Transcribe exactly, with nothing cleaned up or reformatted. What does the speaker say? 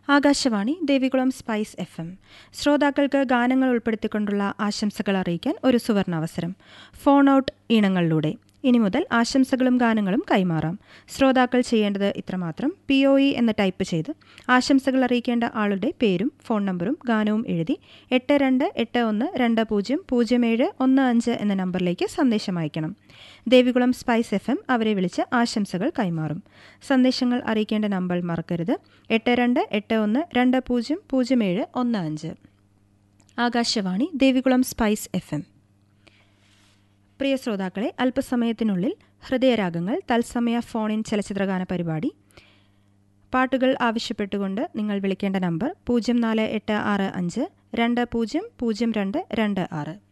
Akashvani Devikulam spice F M. ശ്രോതാക്കൾക്ക് ഗാനങ്ങൾ ഉൾപ്പെടുത്തിക്കൊണ്ടുള്ള ആശംസകൾ അറിയിക്കാൻ ഒരു സുവർണാവസരം. ഫോൺ ഔട്ട് ഈണങ്ങളിലൂടെ ഇനി മുതൽ ആശംസകളും ഗാനങ്ങളും കൈമാറാം. ശ്രോതാക്കൾ ചെയ്യേണ്ടത് ഇത്രമാത്രം: പി ഒ ഇ എന്ന് ടൈപ്പ് ചെയ്ത് ആശംസകൾ അറിയിക്കേണ്ട ആളുടെ പേരും ഫോൺ നമ്പറും ഗാനവും എഴുതി എട്ട് രണ്ട് എട്ട് ഒന്ന് രണ്ട് പൂജ്യം പൂജ്യം ഏഴ് ഒന്ന് അഞ്ച് എന്ന നമ്പറിലേക്ക് സന്ദേശം അയക്കണം. ദേവികുളം സ്പൈസ് എഫ് എം അവരെ വിളിച്ച് ആശംസകൾ കൈമാറും. സന്ദേശങ്ങൾ അറിയിക്കേണ്ട നമ്പർ മറക്കരുത്: എട്ട് രണ്ട് എട്ട് ഒന്ന് രണ്ട് പൂജ്യം പൂജ്യം ഏഴ് ഒന്ന് അഞ്ച്. Akashvani Devikulam spice F M. പ്രിയ ശ്രോതാക്കളെ, അല്പസമയത്തിനുള്ളിൽ ഹൃദയരാഗങ്ങൾ തത്സമയ ഫോണിൻ ചലച്ചിത്രഗാന പരിപാടി. പാട്ടുകൾ ആവശ്യപ്പെട്ടുകൊണ്ട് നിങ്ങൾ വിളിക്കേണ്ട നമ്പർ പൂജ്യം നാല് എട്ട് ആറ് അഞ്ച് രണ്ട് പൂജ്യം പൂജ്യം രണ്ട് രണ്ട് ആറ്.